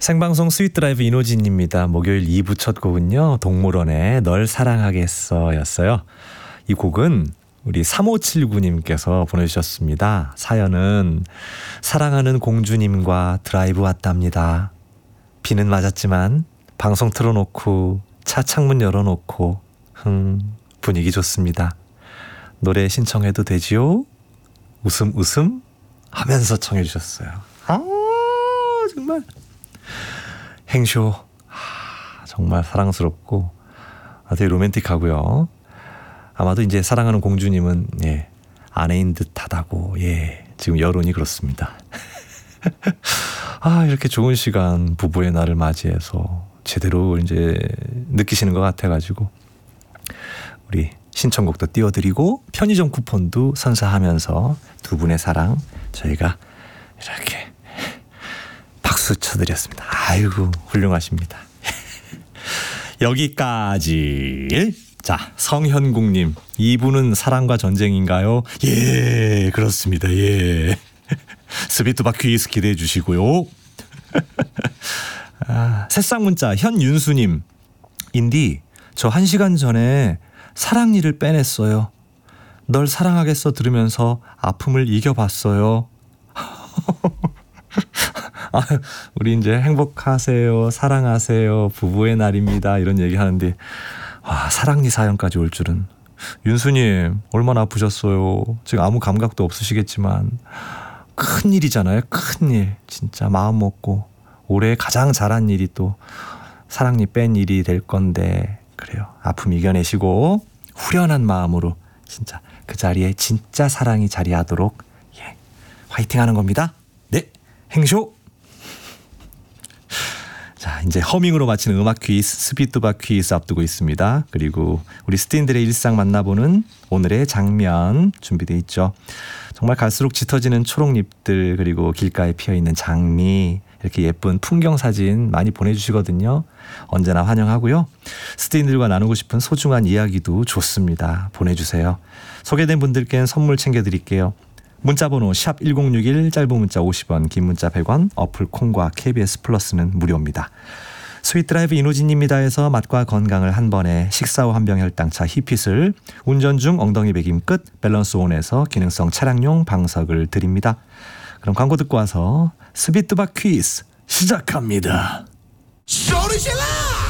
생방송 스윗드라이브 이노진입니다. 목요일 2부 첫 곡은요. 동물원의 널 사랑하겠어 였어요. 이 곡은 우리 3579님께서 보내주셨습니다. 사연은 사랑하는 공주님과 드라이브 왔답니다. 비는 맞았지만 방송 틀어놓고 차 창문 열어놓고 분위기 좋습니다. 노래 신청해도 되지요? 웃음 웃음 하면서 청해 주셨어요. 정말 행쇼 정말 사랑스럽고 되게 로맨틱하고요. 아마도 이제 사랑하는 공주님은 아내인 듯하다고 지금 여론이 그렇습니다. 이렇게 좋은 시간 부부의 날을 맞이해서 제대로 이제 느끼시는 것 같아가지고 우리 신청곡도 띄워드리고 편의점 쿠폰도 선사하면서 두 분의 사랑 저희가 이렇게 박수 쳐드렸습니다. 아이고 훌륭하십니다. 여기까지. 자, 성현국님, 이분은 사랑과 전쟁인가요? 예, 그렇습니다. 예. 스비트바 퀴즈 기대해 주시고요. 새싹 문자 현윤수님, 인디 저 1시간 전에 사랑니를 빼냈어요. 널 사랑하겠어 들으면서 아픔을 이겨봤어요. 우리 이제 행복하세요, 사랑하세요, 부부의 날입니다 이런 얘기 하는데 사랑니 사연까지 올 줄은. 윤수님 얼마나 아프셨어요. 지금 아무 감각도 없으시겠지만 큰일이잖아요. 큰일. 진짜 마음 먹고 올해 가장 잘한 일이 또 사랑니 뺀 일이 될 건데 그래요. 아픔 이겨내시고 후련한 마음으로 진짜 그 자리에 진짜 사랑이 자리하도록 화이팅 하는 겁니다. 네, 행쇼. 자, 이제 허밍으로 마치는 음악 퀴즈, 스피뚜바 퀴즈 앞두고 있습니다. 그리고 우리 스티인들의 일상 만나보는 오늘의 장면 준비되어 있죠. 정말 갈수록 짙어지는 초록잎들 그리고 길가에 피어있는 장미 이렇게 예쁜 풍경 사진 많이 보내주시거든요. 언제나 환영하고요. 스티인들과 나누고 싶은 소중한 이야기도 좋습니다. 보내주세요. 소개된 분들께는 선물 챙겨드릴게요. 문자번호 샵 1061 짧은 문자 50원 긴 문자 100원 어플 콩과 KBS 플러스는 무료입니다. 스윗드라이브 이노진입니다 해서 맛과 건강을 한 번에 식사 후 한병 혈당차 히핏을 운전 중 엉덩이 베김 끝 밸런스 온에서 기능성 차량용 방석을 드립니다. 그럼 광고 듣고 와서 스비뚜바 퀴즈 시작합니다. 소리 질러!